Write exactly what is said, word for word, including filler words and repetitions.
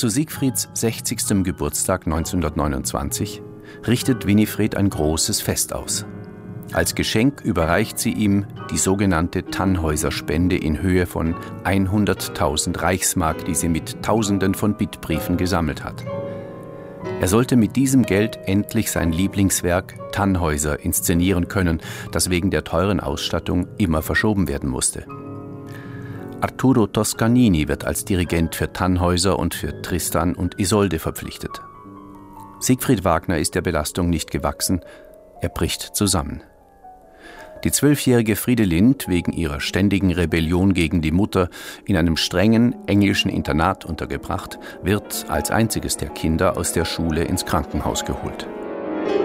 Zu Siegfrieds sechzigstem Geburtstag neunzehnhundertneunundzwanzig richtet Winifred ein großes Fest aus. Als Geschenk überreicht sie ihm die sogenannte Tannhäuser-Spende in Höhe von hunderttausend Reichsmark, die sie mit Tausenden von Bittbriefen gesammelt hat. Er sollte mit diesem Geld endlich sein Lieblingswerk Tannhäuser inszenieren können, das wegen der teuren Ausstattung immer verschoben werden musste. Arturo Toscanini wird als Dirigent für Tannhäuser und für Tristan und Isolde verpflichtet. Siegfried Wagner ist der Belastung nicht gewachsen, er bricht zusammen. Die zwölfjährige Friedelind, wegen ihrer ständigen Rebellion gegen die Mutter, in einem strengen englischen Internat untergebracht, wird als einziges der Kinder aus der Schule ins Krankenhaus geholt.